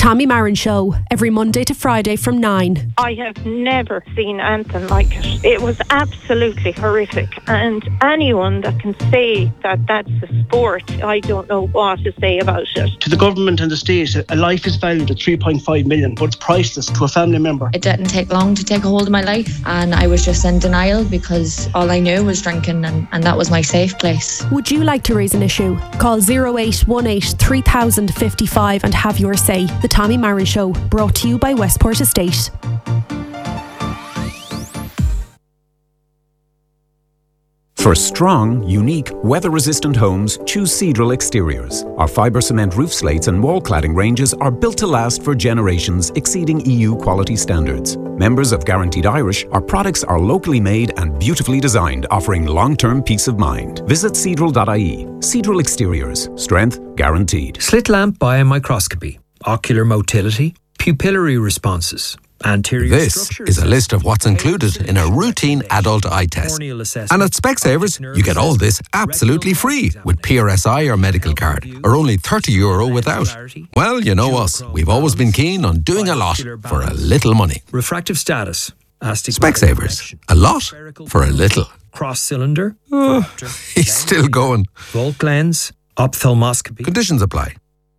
Tommy Marin Show, every Monday to Friday from 9. I have never seen anything like it. It was absolutely horrific. And anyone that can say that that's a sport, I don't know what to say about it. To the government and the state, a life is valued at 3.5 million, but it's priceless to a family member. It didn't take long to take a hold of my life, and I was just in denial because all I knew was drinking, and that was my safe place. Would you like to raise an issue? Call 0818 3055 and have your say. The Tommy Marin Show, brought to you by Westport Estate. For strong, unique, weather-resistant homes, choose Cedral Exteriors. Our fibre cement roof slates and wall cladding ranges are built to last for generations, exceeding EU quality standards. Members of Guaranteed Irish, our products are locally made and beautifully designed, offering long-term peace of mind. Visit Cedral.ie. Cedral Exteriors. Strength guaranteed. Slit lamp biomicroscopy, ocular motility, pupillary responses. This is a list of what's included in a routine adult eye test. And at Specsavers, you get all this absolutely free with PRSI or medical card, or only €30 without. Well, you know us. We've always been keen on doing a lot for a little money. Refractive status. Specsavers. A lot for a little. Cross cylinder. He's still going. Volt lens. Ophthalmoscopy. Conditions apply.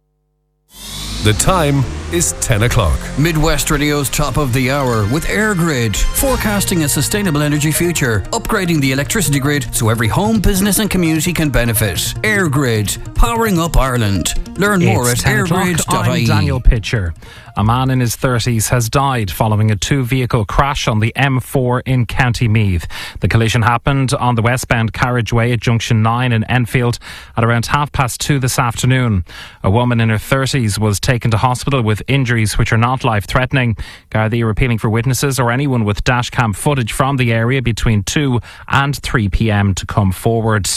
The time is 10 o'clock. Midwest Radio's top of the hour with AirGrid, forecasting a sustainable energy future, upgrading the electricity grid so every home, business and community can benefit. AirGrid, powering up Ireland. Learn more at airgrid.ie. I'm Daniel Pitcher. A man in his 30s has died following a two-vehicle crash on the M4 in County Meath. The collision happened on the westbound carriageway at Junction 9 in Enfield at around 2:30 this afternoon. A woman in her 30s was taken to hospital with injuries which are not life-threatening. Gardaí are appealing for witnesses or anyone with dashcam footage from the area between 2 and 3 p.m. to come forward.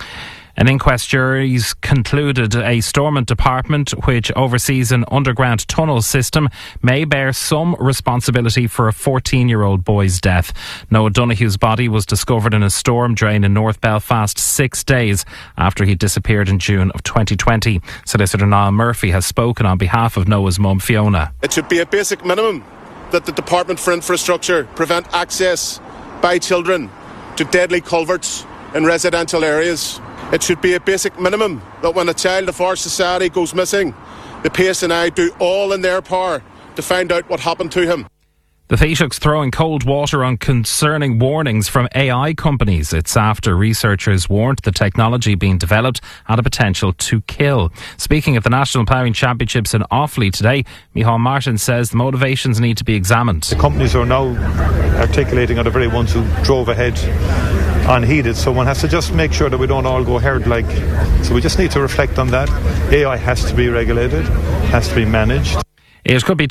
An inquest jury's concluded a Stormont department, which oversees an underground tunnel system, may bear some responsibility for a 14-year-old boy's death. Noah Donohue's body was discovered in a storm drain in North Belfast 6 days after he disappeared in June of 2020. Solicitor Niall Murphy has spoken on behalf of Noah's mum, Fiona. It should be a basic minimum that the Department for Infrastructure prevent access by children to deadly culverts in residential areas. It should be a basic minimum that when a child of our society goes missing, the PSNI do all in their power to find out what happened to him. The Taoiseach's throwing cold water on concerning warnings from AI companies. It's after researchers warned the technology being developed had a potential to kill. Speaking at the National Ploughing Championships in Offaly today, Micheál Martin says the motivations need to be examined. The companies are now articulating are the very ones who drove ahead unheeded, so one has to just make sure that we don't all go herd-like. So we just need to reflect on that. AI has to be regulated, has to be managed. It could be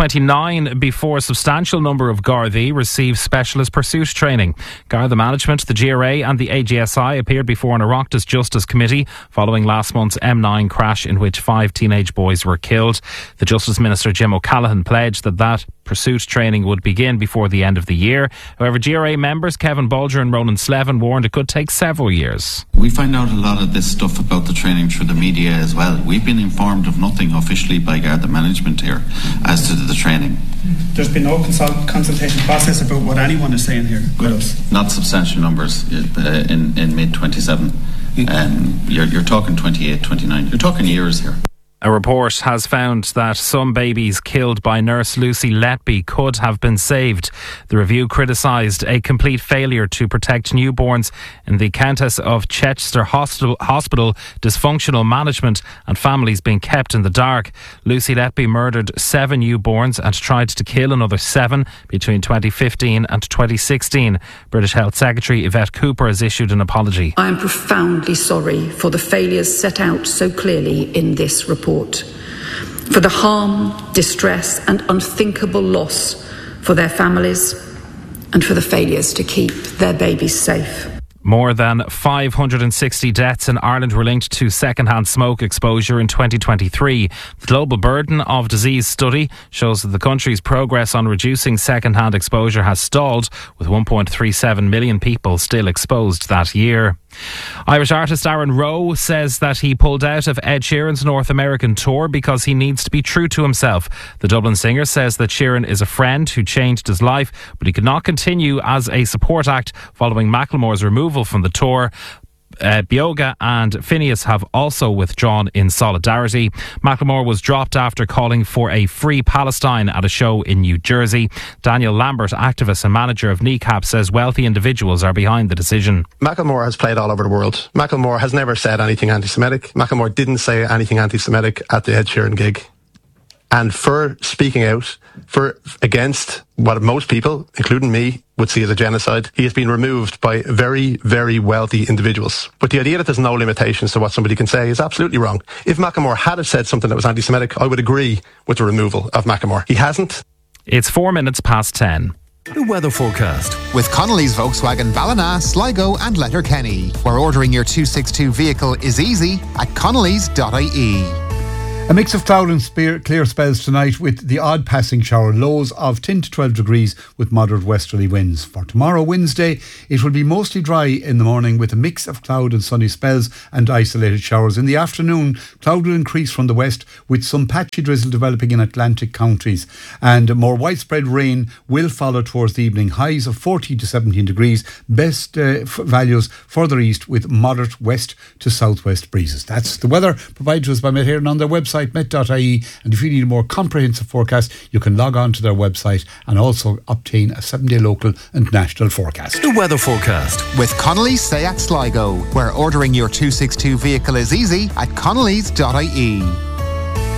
2029 before a substantial number of Gardaí receive specialist pursuit training. Garda Management, the GRA and the AGSI appeared before an Oireachtas Justice Committee following last month's M9 crash in which 5 teenage boys were killed. The Justice Minister Jim O'Callaghan pledged that pursuit training would begin before the end of the year. However, GRA members Kevin Bolger and Ronan Slevin warned it could take several years. We find out a lot of this stuff about the training through the media as well. We've been informed of nothing officially by Garda Management here as to the training. There's been no consultation process about what anyone is saying here with us. Not substantial numbers in mid-27. You're talking 28, 29. You're talking years here. A report has found that some babies killed by nurse Lucy Letby could have been saved. The review criticised a complete failure to protect newborns in the Countess of Chester Hospital, dysfunctional management and families being kept in the dark. Lucy Letby murdered 7 newborns and tried to kill another 7 between 2015 and 2016. British Health Secretary Yvette Cooper has issued an apology. I am profoundly sorry for the failures set out so clearly in this report. For the harm, distress and unthinkable loss for their families and for the failures to keep their babies safe. More than 560 deaths in Ireland were linked to second-hand smoke exposure in 2023. The Global Burden of Disease study shows that the country's progress on reducing second-hand exposure has stalled, with 1.37 million people still exposed that year. Irish artist Aaron Rowe says that he pulled out of Ed Sheeran's North American tour because he needs to be true to himself. The Dublin singer says that Sheeran is a friend who changed his life, but he could not continue as a support act following Macklemore's removal from the tour. Bioga and Phineas have also withdrawn in solidarity. Macklemore was dropped after calling for a free Palestine at a show in New Jersey. Daniel Lambert, activist and manager of Kneecap, says wealthy individuals are behind the decision. Macklemore has played all over the world. Macklemore has never said anything anti-Semitic. Macklemore didn't say anything anti-Semitic at the Ed Sheeran gig. And for speaking out against what most people, including me, would see as a genocide, he has been removed by very, very wealthy individuals. But the idea that there's no limitations to what somebody can say is absolutely wrong. If Macklemore had said something that was anti-Semitic, I would agree with the removal of Macklemore. He hasn't. It's 4 minutes past 10. The weather forecast with Connolly's Volkswagen Ballina, Sligo and Letterkenny, where ordering your 262 vehicle is easy at connolly's.ie. A mix of cloud and clear spells tonight with the odd passing shower, lows of 10 to 12 degrees with moderate westerly winds. For tomorrow, Wednesday, it will be mostly dry in the morning with a mix of cloud and sunny spells and isolated showers. In the afternoon, cloud will increase from the west with some patchy drizzle developing in Atlantic counties, and more widespread rain will follow towards the evening. Highs of 14 to 17 degrees, best values further east with moderate west to southwest breezes. That's the weather provided to us by Met Éireann on their website, met.ie, and if you need a more comprehensive forecast, you can log on to their website and also obtain a 7-day local and national forecast. The weather forecast with Connolly's Seat Sligo, where ordering your 262 vehicle is easy at connolly's.ie.